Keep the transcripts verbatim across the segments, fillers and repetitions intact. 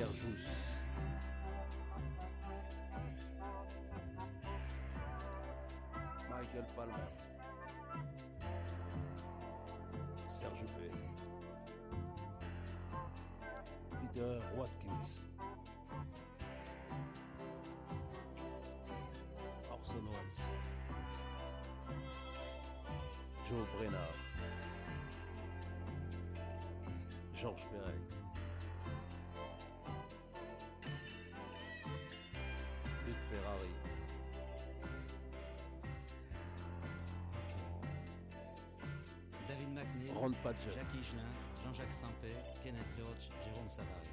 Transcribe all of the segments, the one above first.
Gerjus. Michael Palmer. Serge P. Peter Watkins. Orson Welles. Joe Brenard. Georges Perec. Luc Ferrari. David McNeil, Ron Padgett. Jacques Higelin, Jean-Jacques Sampé, Kenneth Lodge, Jérôme Savary.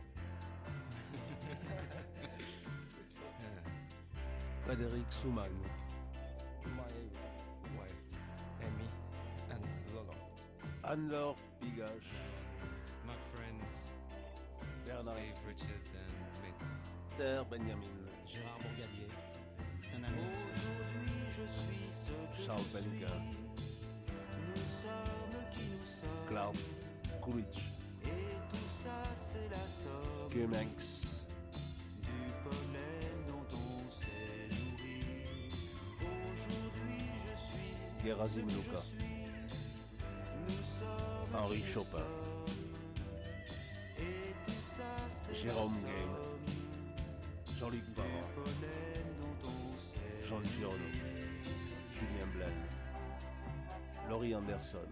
Frédéric Soumagne. My wife, Amy, and Lolo. Anne-Laure Pigache. My friends, Bernard Steve, Richard, and Mick. Terre Benjamin. Gérard Bourgadier, Stan Alex. Aujourd'hui je suis ce que Charles je Penka. suis. Nous sommes qui nous sommes. Clark Coolidge. Et tout ça c'est la somme Cummings. du pollen dont on s'est nourri. Aujourd'hui je suis Gerasim ce que Luka. je suis. Nous sommes Henri qui nous Chopin. sommes. Et tout ça c'est Jérôme la Game. somme Jean-Luc du Parent. pollen dont on s'est Jean Giraudot. nourri. Julien Blaine. Laurie Anderson.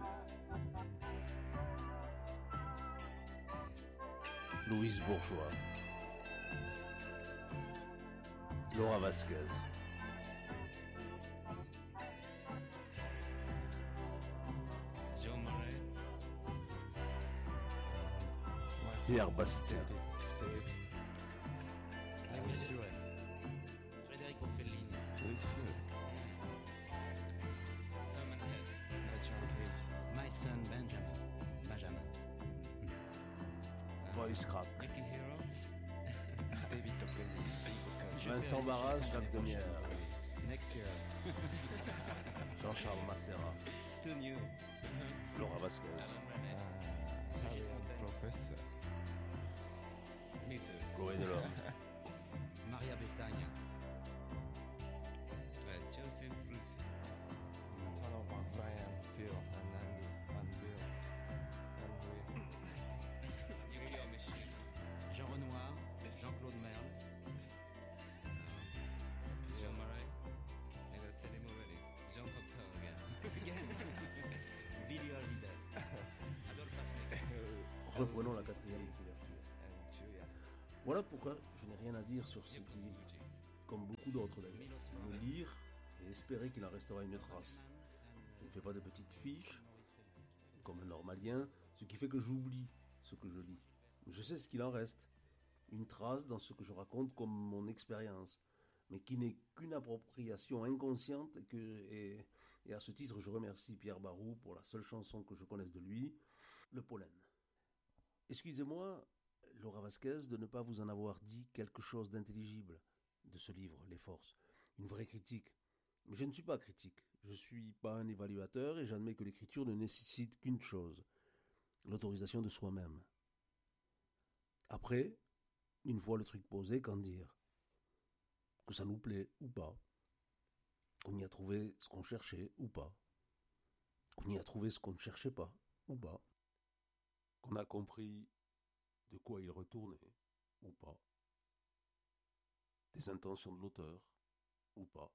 Louise Bourgeois. Laura Vasquez. Joe Murray, Pierre Bastien. Steve. Lewis Fuel. Federico Fellini. Louis Fury. Herman Hesse, Uh, John Cage. My son Benjamin. Benjamin. Voice Crack. Nicky Hero, David Tocqueville. Steve Vincent Barras, Jacques Demière. Next year. Jean-Charles Massera. It's too new. Laura Vasquez. Alan René, Harry Professor. me too. Chloé Delorme. Maria Bethagna. Uh, Joseph Flussi, Tunnel Mark Brian, Phil, and Andy, and Bill. And we. Yukio Mishima, Jean Renoir. Jean-Claude Merle. Joe Murray, 내가 세리모 ready. John Cocteau again. Billy Holiday. Adolphe Asmekas. Reprenons la quatrième de couverture. And Julia. Voilà pourquoi je n'ai rien à dire sur ce livre, comme beaucoup d'autres d'ailleurs. Le lire et espérer qu'il en restera une trace. Je ne fais pas de petites fiches, comme un normalien, ce qui fait que j'oublie ce que je lis. Mais je sais ce qu'il en reste. Une trace dans ce que je raconte comme mon expérience, mais qui n'est qu'une appropriation inconsciente et, que, et, et à ce titre je remercie Pierre Barou pour la seule chanson que je connaisse de lui, Le Pollen. Excusez-moi, Laura Vasquez, de ne pas vous en avoir dit quelque chose d'intelligible de ce livre, Les Forces, une vraie critique. Mais je ne suis pas critique, je suis pas un évaluateur et j'admets que l'écriture ne nécessite qu'une chose, l'autorisation de soi-même. Après, une fois le truc posé, qu'en dire? Que ça nous plaît ou pas, qu'on y a trouvé ce qu'on cherchait ou pas, qu'on y a trouvé ce qu'on ne cherchait pas ou pas, qu'on a compris de quoi il retournait ou pas, des intentions de l'auteur ou pas.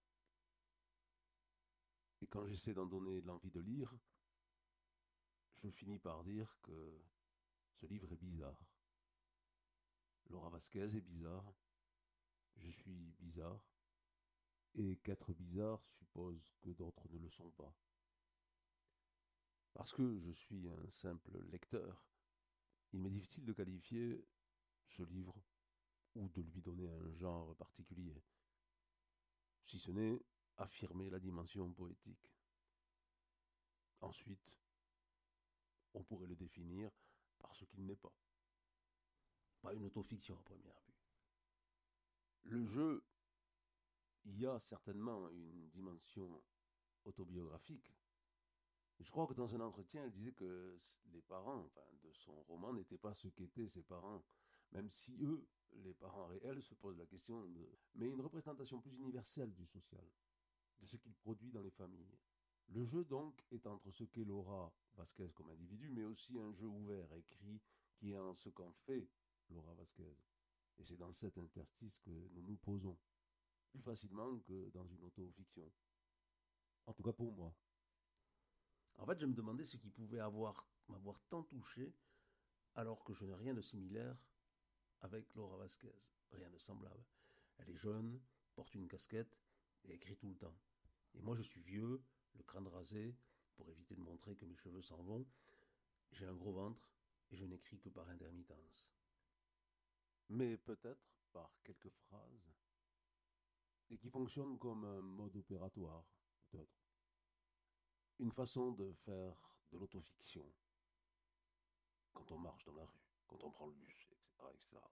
Et quand j'essaie d'en donner l'envie de lire, je finis par dire que ce livre est bizarre. Laura Vasquez est bizarre, je suis bizarre, et qu'être bizarre suppose que d'autres ne le sont pas. Parce que je suis un simple lecteur, il m'est difficile de qualifier ce livre ou de lui donner un genre particulier, si ce n'est affirmer la dimension poétique. Ensuite, on pourrait le définir par ce qu'il n'est pas. Pas une autofiction à première vue. Le jeu, il y a certainement une dimension autobiographique. Je crois que dans un entretien, elle disait que les parents, enfin, de son roman n'étaient pas ce qu'étaient ses parents, même si eux, les parents réels, se posent la question de... Mais une représentation plus universelle du social, de ce qu'il produit dans les familles. Le jeu, donc, est entre ce qu'est Laura Vasquez comme individu, mais aussi un jeu ouvert, écrit, qui est en ce qu'en fait Laura Vasquez. Et c'est dans cet interstice que nous nous posons, plus facilement que dans une autofiction. En tout cas pour moi. En fait, je me demandais ce qui pouvait avoir, m'avoir tant touché, alors que je n'ai rien de similaire avec Laura Vasquez. Rien de semblable. Elle est jeune, porte une casquette et écrit tout le temps. Et moi, je suis vieux, le crâne rasé, pour éviter de montrer que mes cheveux s'en vont. J'ai un gros ventre et je n'écris que par intermittence. Mais peut-être par quelques phrases, et qui fonctionnent comme un mode opératoire, peut-être. Une façon de faire de l'autofiction, quand on marche dans la rue, quand on prend le bus, et cetera, et cetera.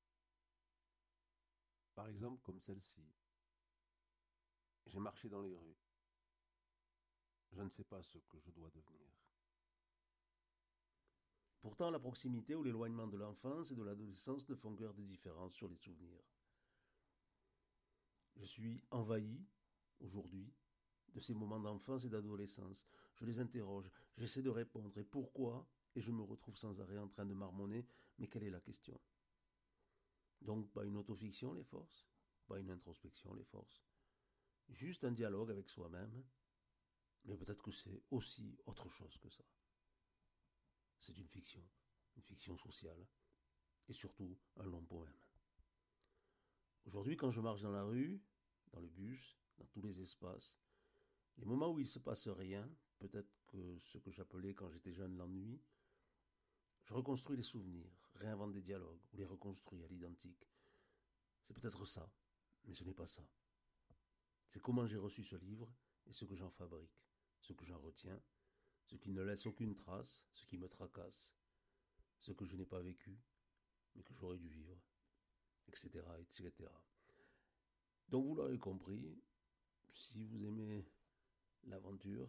Par exemple, comme celle-ci. J'ai marché dans les rues. Je ne sais pas ce que je dois devenir. Pourtant, la proximité ou l'éloignement de l'enfance et de l'adolescence ne font guère de différence sur les souvenirs. Je suis envahi, aujourd'hui, de ces moments d'enfance et d'adolescence. Je les interroge, j'essaie de répondre. Et pourquoi ? Et je me retrouve sans arrêt en train de marmonner. Mais quelle est la question ? Donc, pas une autofiction, les forces ? Pas une introspection, les forces ? Juste un dialogue avec soi-même. Mais peut-être que c'est aussi autre chose que ça. C'est une fiction, une fiction sociale, et surtout un long poème. Aujourd'hui, quand je marche dans la rue, dans le bus, dans tous les espaces, les moments où il ne se passe rien, peut-être que ce que j'appelais quand j'étais jeune l'ennui, je reconstruis les souvenirs, réinvente des dialogues, ou les reconstruis à l'identique. C'est peut-être ça, mais ce n'est pas ça. C'est comment j'ai reçu ce livre et ce que j'en fabrique, ce que j'en retiens, ce qui ne laisse aucune trace, ce qui me tracasse, ce que je n'ai pas vécu, mais que j'aurais dû vivre, et cetera, et cetera. Donc vous l'aurez compris, si vous aimez l'aventure,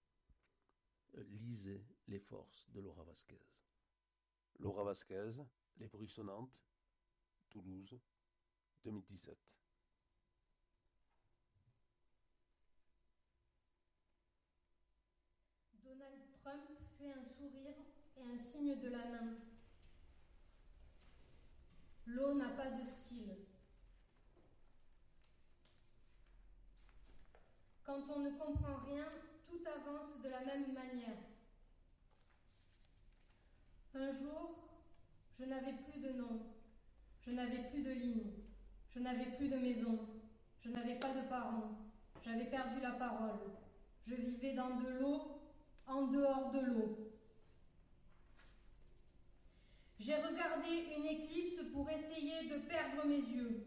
lisez Les Forces de Laura Vasquez. Laura Vasquez, Les Bruits Sonnantes, Toulouse, deux mille dix-sept. Donald Trump fait un sourire et un signe de la main. L'eau n'a pas de style. Quand on ne comprend rien, tout avance de la même manière. Un jour, je n'avais plus de nom, je n'avais plus de ligne, je n'avais plus de maison, je n'avais pas de parents, j'avais perdu la parole. Je vivais dans de l'eau, en dehors de l'eau. J'ai regardé une éclipse pour essayer de perdre mes yeux.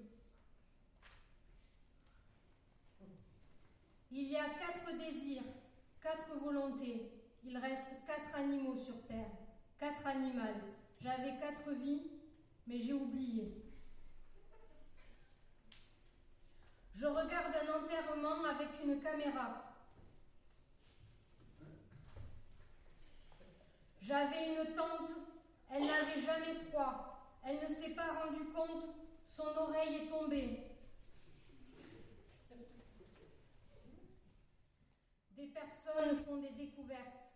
Il y a quatre désirs, quatre volontés. Il reste quatre animaux sur Terre, quatre animaux. J'avais quatre vies, mais j'ai oublié. Je regarde un enterrement avec une caméra. J'avais une tante, elle n'avait jamais froid. Elle ne s'est pas rendue compte, son oreille est tombée. Des personnes font des découvertes.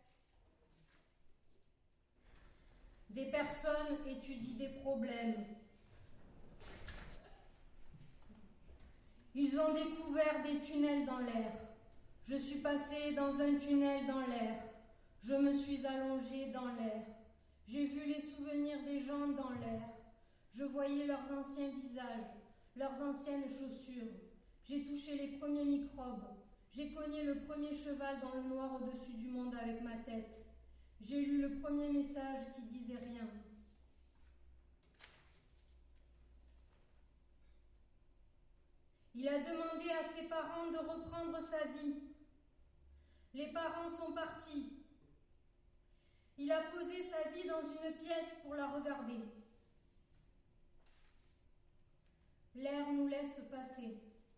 Des personnes étudient des problèmes. Ils ont découvert des tunnels dans l'air. Je suis passée dans un tunnel dans l'air. Je me suis allongée dans l'air. J'ai vu les souvenirs des gens dans l'air. Je voyais leurs anciens visages, leurs anciennes chaussures. J'ai touché les premiers microbes. J'ai cogné le premier cheval dans le noir au-dessus du monde avec ma tête. J'ai lu le premier message qui disait rien. Il a demandé à ses parents de reprendre sa vie. Les parents sont partis. Il a posé sa vie dans une pièce pour la regarder. L'air nous laisse passer.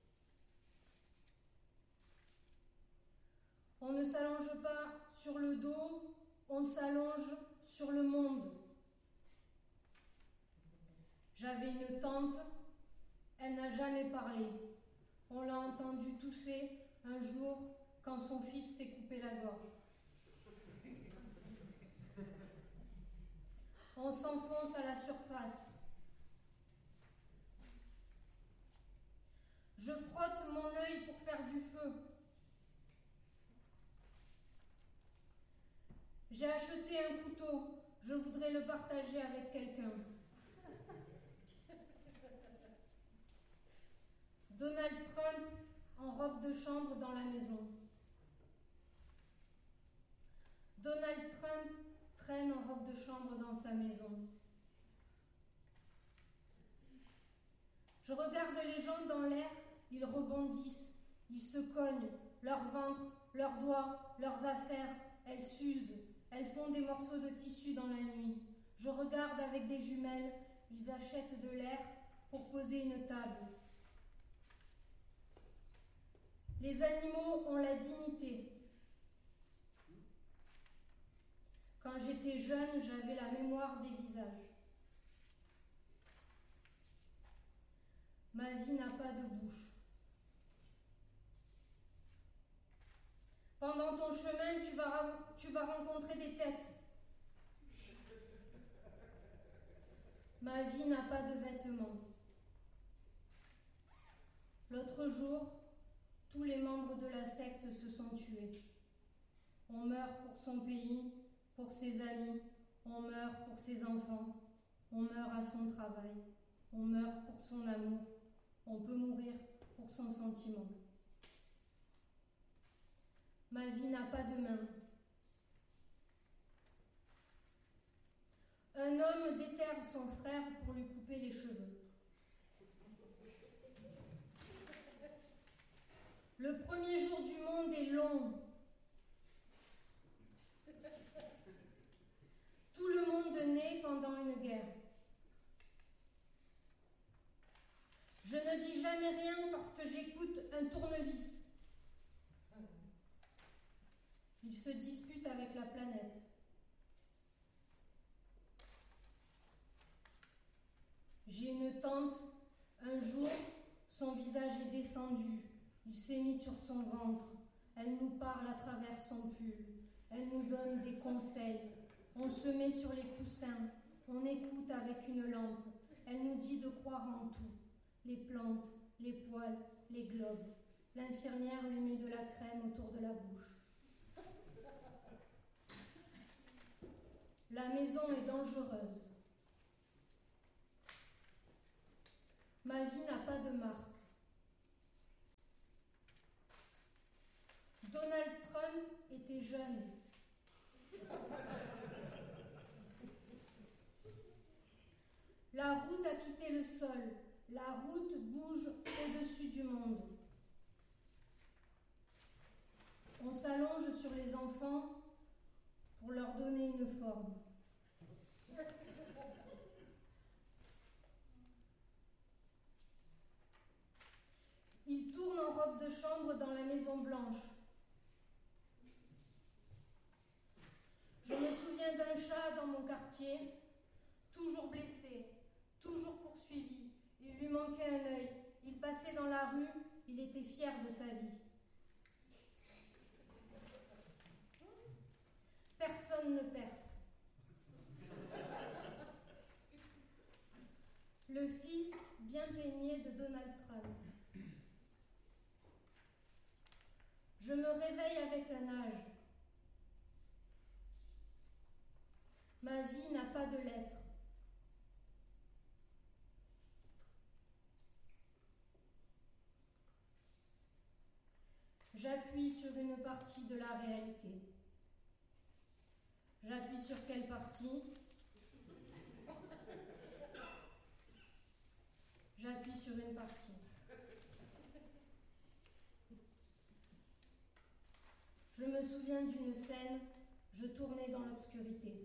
On ne s'allonge pas sur le dos, on s'allonge sur le monde. avait une tante, elle n'a jamais parlé. On l'a entendue tousser un jour quand son fils s'est coupé la gorge. On s'enfonce à la surface. Je frotte mon œil pour faire du feu. J'ai acheté un couteau, je voudrais le partager avec quelqu'un. Donald Trump en robe de chambre dans la maison. Donald Trump traîne en robe de chambre dans sa maison. Je regarde les gens dans l'air, ils rebondissent, ils se cognent, leur ventre, leurs doigts, leurs affaires, elles s'usent, elles font des morceaux de tissu dans la nuit. Je regarde avec des jumelles, ils achètent de l'air pour poser une table. Les animaux ont la dignité. Quand j'étais jeune, j'avais la mémoire des visages. Ma vie n'a pas de bouche. Pendant ton chemin, tu vas, tu vas rencontrer des têtes. Ma vie n'a pas de vêtements. L'autre jour, tous les membres de la secte se sont tués. On meurt pour son pays, pour ses amis, on meurt pour ses enfants, on meurt à son travail, on meurt pour son amour, on peut mourir pour son sentiment. Ma vie n'a pas de main. Un homme déterre son frère pour lui couper les cheveux. Le premier jour du monde est long. Tout le monde naît pendant une guerre. Je ne dis jamais rien parce que j'écoute un tournevis. Il se dispute avec la planète. J'ai une tante, un jour, son visage est descendu. Il s'est mis sur son ventre. Elle nous parle à travers son pull. Elle nous donne des conseils. On se met sur les coussins. On écoute avec une lampe. Elle nous dit de croire en tout. Les plantes, les poils, les globes. L'infirmière lui met de la crème autour de la bouche. La maison est dangereuse. Ma vie n'a pas de marque. Donald Trump était jeune. La route a quitté le sol. La route bouge au-dessus du monde. On s'allonge sur les enfants pour leur donner une forme. Il tourne en robe de chambre dans la Maison Blanche. Je me souviens d'un chat dans mon quartier, toujours blessé, toujours poursuivi. Il lui manquait un œil. Il passait dans la rue, il était fier de sa vie. Personne ne perce. Le fils bien peigné de Donald Trump. Je me réveille avec un âge. Ma vie n'a pas de lettres. J'appuie sur une partie de la réalité. J'appuie sur quelle partie? J'appuie sur une partie. Je me souviens d'une scène, je tournais dans l'obscurité.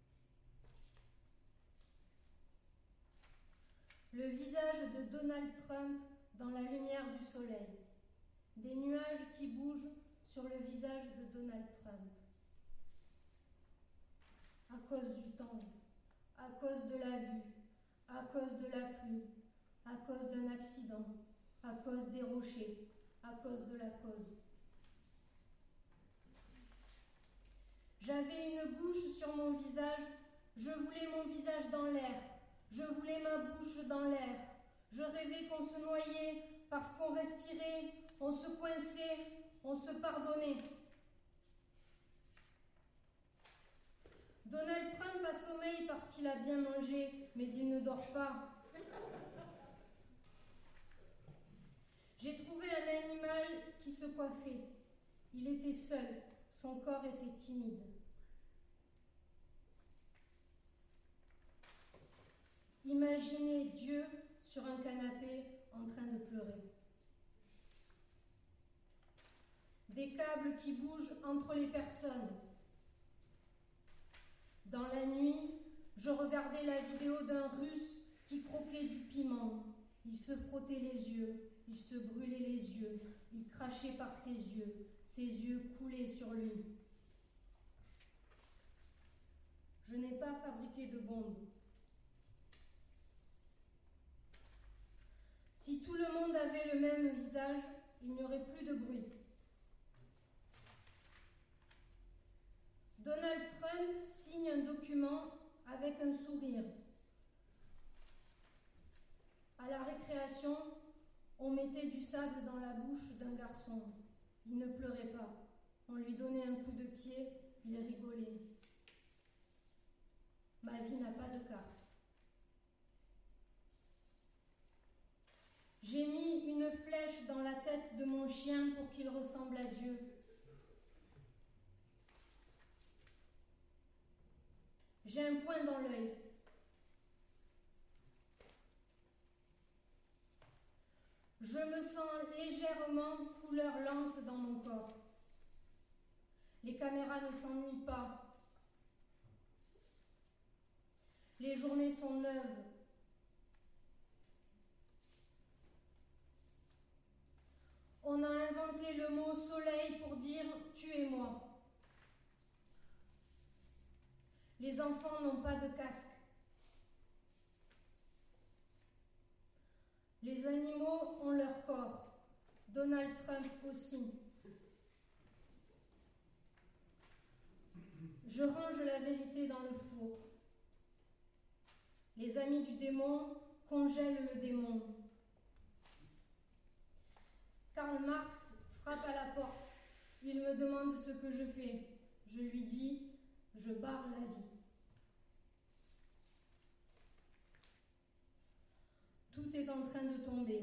Le visage de Donald Trump dans la lumière du soleil. Des nuages qui bougent sur le visage de Donald Trump. À cause du temps, à cause de la vue, à cause de la pluie, à cause d'un accident, à cause des rochers, à cause de la cause. J'avais une bouche sur mon visage, je voulais mon visage dans l'air, je voulais ma bouche dans l'air. Je rêvais qu'on se noyait parce qu'on respirait, on se coinçait, on se pardonnait. Donald Trump a sommeil parce qu'il a bien mangé, mais il ne dort pas. J'ai trouvé un animal qui se coiffait. Il était seul, son corps était timide. Imaginez Dieu sur un canapé en train de pleurer. Des câbles qui bougent entre les personnes. Dans la nuit, je regardais la vidéo d'un Russe qui croquait du piment. Il se frottait les yeux, il se brûlait les yeux, il crachait par ses yeux, ses yeux coulaient sur lui. Je n'ai pas fabriqué de bombes. Si tout le monde avait le même visage, il n'y aurait plus de bruit. Donald Trump signe un document avec un sourire. À la récréation, on mettait du sable dans la bouche d'un garçon. Il ne pleurait pas. On lui donnait un coup de pied, il rigolait. Ma vie n'a pas de carte. J'ai mis une flèche dans la tête de mon chien pour qu'il ressemble à Dieu. J'ai un point dans l'œil. Je me sens légèrement couleur lente dans mon corps. Les caméras ne s'ennuient pas. Les journées sont neuves. On a inventé le mot soleil pour dire « tuez-moi ». Les enfants n'ont pas de casque. Les animaux ont leur corps. Donald Trump aussi. Je range la vérité dans le four. Les amis du démon congèlent le démon. Karl Marx frappe à la porte. Il me demande ce que je fais. Je lui dis, je barre la vie. Tout est en train de tomber.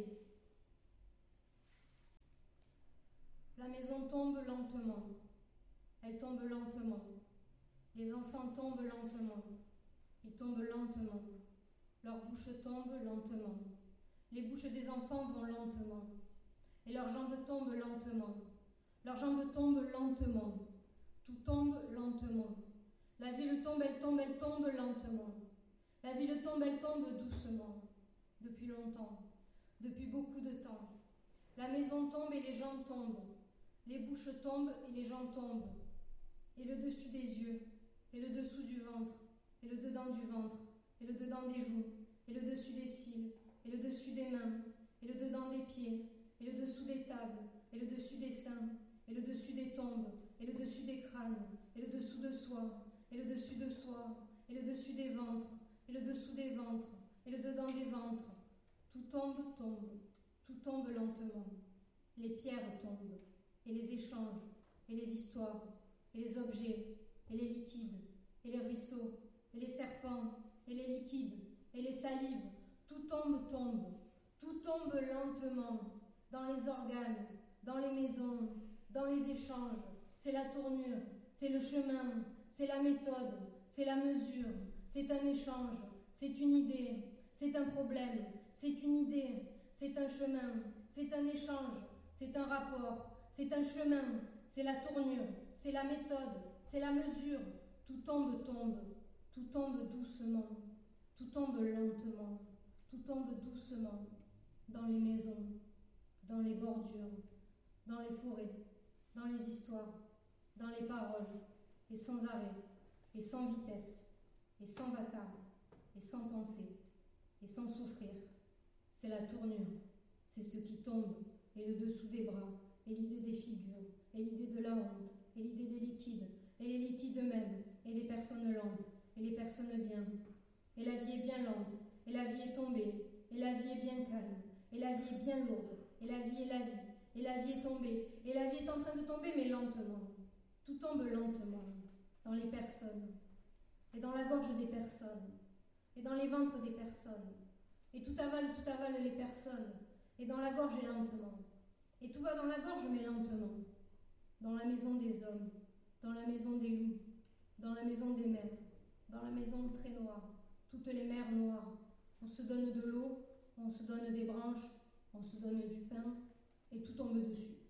La maison tombe lentement. Elle tombe lentement. Les enfants tombent lentement. Ils tombent lentement. Leurs bouches tombent lentement. Les bouches des enfants vont lentement. Et leurs jambes tombent lentement. Leurs jambes tombent lentement. Tout tombe lentement. La ville tombe, elle tombe, elle tombe lentement. La ville tombe, elle tombe doucement. Depuis longtemps. Depuis beaucoup de temps. La maison tombe et les gens tombent. Les bouches tombent et les gens tombent. Et le dessus des yeux. Et le dessous du ventre. Et le dedans du ventre. Et le dedans des joues. Et le dessus des cils. Et le dessus des mains. Et le dedans des pieds. Et le dessous des tables, et le dessus des seins, et le dessus des tombes, et le dessus des crânes, et le dessous de soi, et le dessus de soi, et le dessus des ventres, et le dessous des ventres, et le dedans des ventres. Tout tombe, tombe, tout tombe lentement. Les pierres tombent, et les échanges, et les histoires, et les objets, et les liquides, et les ruisseaux, et les serpents, et les liquides, et les salives. Tout tombe, tombe, tout tombe lentement. Dans les organes, dans les maisons, dans les échanges, c'est la tournure, c'est le chemin, c'est la méthode, c'est la mesure, c'est un échange, c'est une idée, c'est un problème, c'est une idée, c'est un chemin, c'est un échange, c'est un rapport, c'est un chemin, c'est la tournure, c'est la méthode, c'est la mesure. Tout tombe, tombe, tout tombe doucement, tout tombe lentement, tout tombe doucement, dans les maisons, dans les bordures, dans les forêts, dans les histoires, dans les paroles, et sans arrêt, et sans vitesse, et sans vacarme, et sans pensée, et sans souffrir. C'est la tournure, c'est ce qui tombe, et le dessous des bras, et l'idée des figures, et l'idée de la honte, et l'idée des liquides, et les liquides eux-mêmes, et les personnes lentes, et les personnes bien. Et la vie est bien lente, et la vie est tombée, et la vie est bien calme, et la vie est bien lourde, et la vie est la vie, et la vie est tombée, et la vie est en train de tomber, mais lentement. Tout tombe lentement, dans les personnes, et dans la gorge des personnes, et dans les ventres des personnes, et tout avale, tout avale les personnes, et dans la gorge et lentement, et tout va dans la gorge mais lentement, dans la maison des hommes, dans la maison des loups, dans la maison des mers, dans la maison très noire, toutes les mers noires, on se donne de l'eau, on se donne des branches, on se donne du pain, et tout tombe dessus.